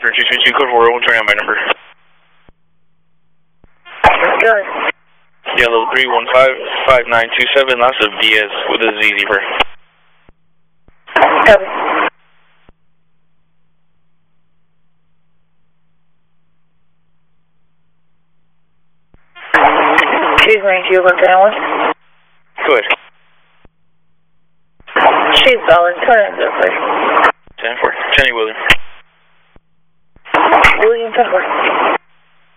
222, code 4, what's your my number? Good. Yellow 315-5927, lots of DS with a Z zebra. Copy. Choose range, you over 10-1. Go ahead. Chase Ballin, turn it up, please. 10-4, Jenny William. William 10-4.